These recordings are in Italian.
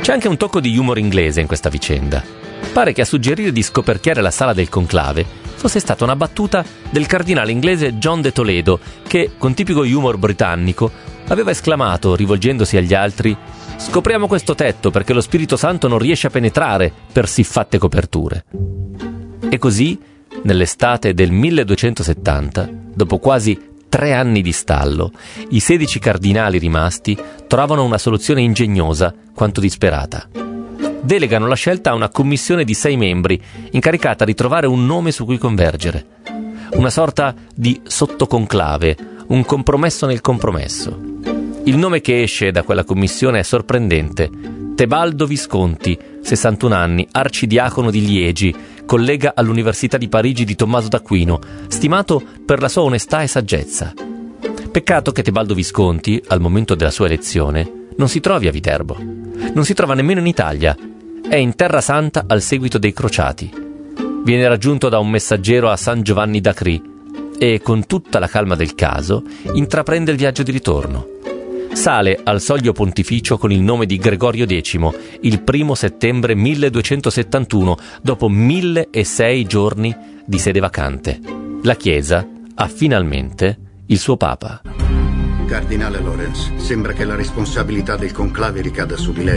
C'è anche un tocco di humor inglese in questa vicenda. Pare che a suggerire di scoperchiare la sala del conclave fosse stata una battuta del cardinale inglese John de Toledo, che, con tipico humor britannico, aveva esclamato, rivolgendosi agli altri: «Scopriamo questo tetto perché lo Spirito Santo non riesce a penetrare per siffatte coperture». E così, nell'estate del 1270, dopo quasi 3 anni di stallo, i 16 cardinali rimasti trovano una soluzione ingegnosa quanto disperata. Delegano la scelta a una commissione di 6 membri, incaricata di trovare un nome su cui convergere. Una sorta di sottoconclave, un compromesso nel compromesso. Il nome che esce da quella commissione è sorprendente: Tebaldo Visconti, 61 anni, arcidiacono di Liegi, collega all'Università di Parigi di Tommaso d'Aquino, stimato per la sua onestà e saggezza. Peccato che Tebaldo Visconti, al momento della sua elezione, non si trovi a Viterbo. Non si trova nemmeno in Italia. È in Terra Santa al seguito dei crociati. Viene raggiunto da un messaggero a San Giovanni d'Acri e, con tutta la calma del caso, intraprende il viaggio di ritorno. Sale al soglio pontificio con il nome di Gregorio X, il 1 settembre 1271, dopo 1006 giorni di sede vacante. La Chiesa ha finalmente il suo Papa. Cardinale Lorenz, sembra che la responsabilità del conclave ricada su di lei.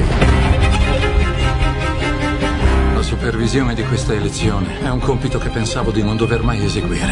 La supervisione di questa elezione è un compito che pensavo di non dover mai eseguire.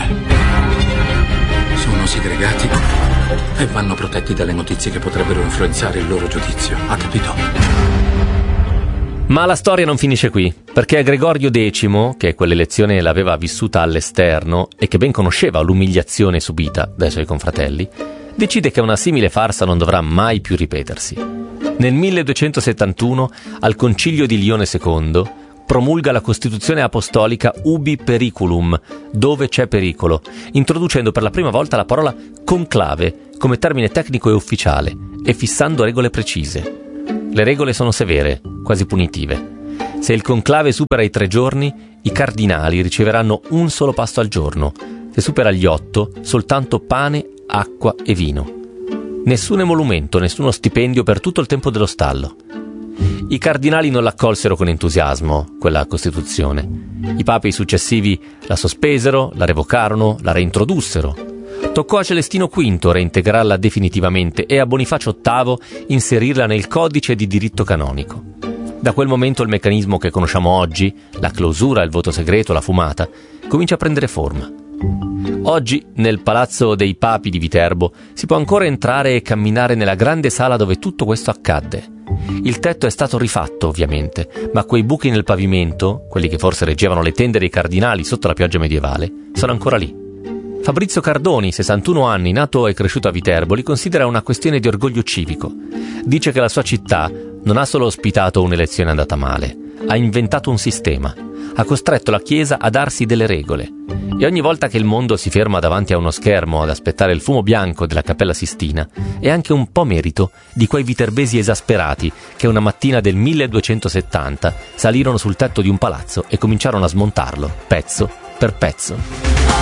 Sono segregati e vanno protetti dalle notizie che potrebbero influenzare il loro giudizio. Ha capito? Ma la storia non finisce qui, perché Gregorio X, che quell'elezione l'aveva vissuta all'esterno e che ben conosceva l'umiliazione subita dai suoi confratelli, decide che una simile farsa non dovrà mai più ripetersi. Nel 1271, al Concilio di Lione II, promulga la Costituzione Apostolica Ubi Periculum, dove c'è pericolo, introducendo per la prima volta la parola conclave come termine tecnico e ufficiale e fissando regole precise. Le regole sono severe, quasi punitive. Se il conclave supera i 3 giorni, i cardinali riceveranno un solo pasto al giorno. Se supera gli 8, soltanto pane, acqua e vino. Nessun emolumento, nessuno stipendio per tutto il tempo dello stallo. I cardinali non l'accolsero con entusiasmo, quella Costituzione. I papi successivi la sospesero, la revocarono, la reintrodussero. Toccò a Celestino V reintegrarla definitivamente e a Bonifacio VIII inserirla nel codice di diritto canonico. Da quel momento il meccanismo che conosciamo oggi, la clausura, il voto segreto, la fumata, comincia a prendere forma. Oggi, nel Palazzo dei Papi di Viterbo, si può ancora entrare e camminare nella grande sala dove tutto questo accadde. Il tetto è stato rifatto, ovviamente, ma quei buchi nel pavimento, quelli che forse reggevano le tende dei cardinali sotto la pioggia medievale, sono ancora lì. Fabrizio Cardoni, 61 anni, nato e cresciuto a Viterbo, li considera una questione di orgoglio civico. Dice che la sua città non ha solo ospitato un'elezione andata male, ha inventato un sistema, ha costretto la Chiesa a darsi delle regole. E ogni volta che il mondo si ferma davanti a uno schermo ad aspettare il fumo bianco della Cappella Sistina, è anche un po' merito di quei viterbesi esasperati che una mattina del 1270 salirono sul tetto di un palazzo e cominciarono a smontarlo, pezzo per pezzo.